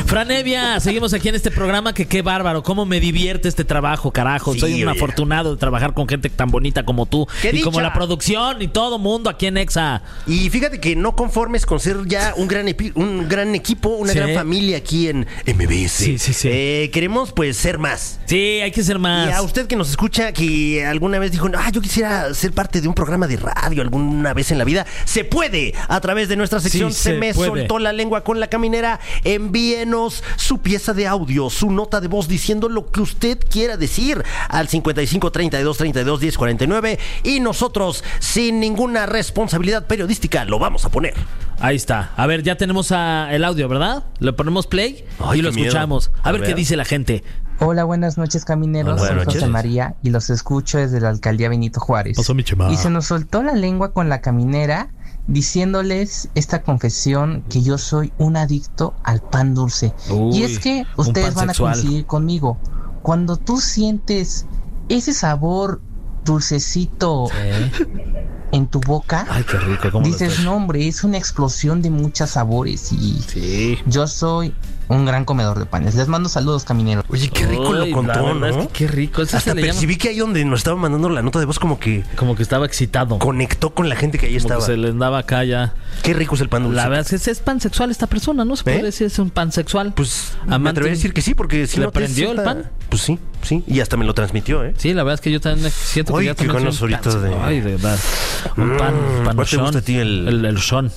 Fran Evia, seguimos aquí en este programa que qué bárbaro, cómo me divierte este trabajo, carajo. Sí, soy un oye. afortunado de trabajar con gente tan bonita como tú. ¡Qué Y dicha! como la producción y todo mundo aquí en Exa. Y fíjate que no conformes con ser ya un gran equipo, una Sí. gran familia aquí en MBS. Sí. Queremos pues ser más. Sí, hay que ser más. Y a usted que nos escucha, que alguna vez dijo, yo quisiera ser parte de un programa de radio alguna vez en la vida, se puede a través de nuestra sección Sí, Se se me puede. soltó la lengua con la caminera. Envíenos su pieza de audio, su nota de voz diciendo lo que usted quiera decir al 55 32 32 10 49 y nosotros, sin ninguna responsabilidad periodística, lo vamos a poner. Ahí está. A ver, ya tenemos el audio, ¿verdad? Le ponemos play Ay, y lo qué miedo. escuchamos. A A ver qué ver. dice la gente. Hola, buenas noches, camineros. Hola, Soy buenas José noches. María y los escucho desde la alcaldía Benito Juárez. Pasó mi chema. Y se nos soltó la lengua con la caminera diciéndoles esta confesión que yo soy un adicto al pan dulce. Uy, y es que un ustedes pan van sexual. a coincidir conmigo. Cuando tú sientes ese sabor dulcecito en tu boca, Ay, qué rico. ¿Cómo lo dices, estás? no hombre, es una explosión de muchos sabores y Sí. yo soy un gran comedor de panes. Les mando saludos, camineros. Oye, qué rico Ay, lo contó, la verdad ¿no? es que qué rico. Eso Hasta se le llama percibí que ahí donde nos estaba mandando la nota de voz como que estaba excitado. conectó con la gente que ahí Como estaba. que se le andaba acá ya. Qué rico es el pan dulce. La verdad es que es pansexual esta persona, ¿no? Se puede ¿Eh? decir es un pansexual. Pues me Amante- atrevería a decir que sí, porque si ¿Le no te prendió el sienta- pan? Pues sí. Y hasta me lo transmitió, ¿eh? Sí, la verdad es que yo también siento que Ay, ya qué también ganas soy un ahorita de- pansexual. Ay, de verdad. Un pan, ¿Cuál te gusta a ti, el son.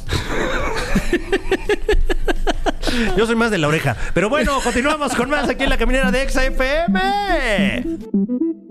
Yo soy más de la oreja. Pero bueno, continuamos con más aquí en la caminera de Exa FM.